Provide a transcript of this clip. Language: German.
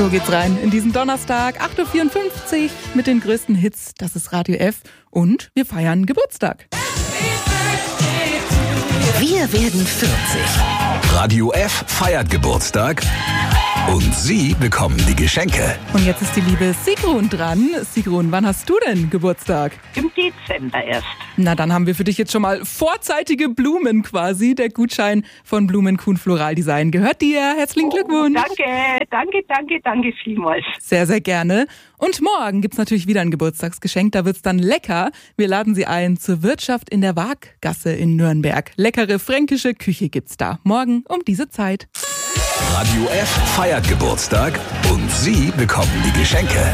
So geht's rein in diesen Donnerstag, 8.54 Uhr mit den größten Hits. Das ist Radio F und wir feiern Geburtstag. Wir werden 40. Radio F feiert Geburtstag und Sie bekommen die Geschenke. Und jetzt ist die liebe Sigrun dran. Sigrun, wann hast du denn Geburtstag? Im Dezember erst. Na, dann haben wir für dich jetzt schon mal vorzeitige Blumen quasi. Der Gutschein von Blumenkuhn Floral Design gehört dir. Herzlichen Glückwunsch. Danke vielmals. Sehr, sehr gerne. Und morgen gibt's natürlich wieder ein Geburtstagsgeschenk. Da wird's dann lecker. Wir laden Sie ein zur Wirtschaft in der Waaggasse in Nürnberg. Leckere fränkische Küche gibt's da. Morgen um diese Zeit. Radio F feiert Geburtstag und Sie bekommen die Geschenke.